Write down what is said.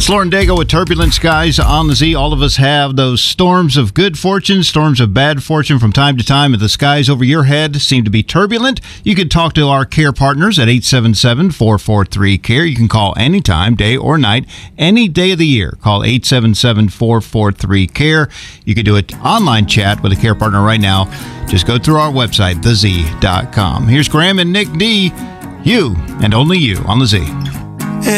That's Lauren Daigle with Turbulent Skies on the Z. All of us have those storms of good fortune, storms of bad fortune from time to time. If the skies over your head seem to be turbulent, you can talk to our care partners at 877-443-CARE. You can call anytime, day or night, any day of the year. Call 877-443-CARE. You can do an online chat with a care partner right now. Just go through our website, thez.com. Here's Graham and Nick D. You and only you on the Z.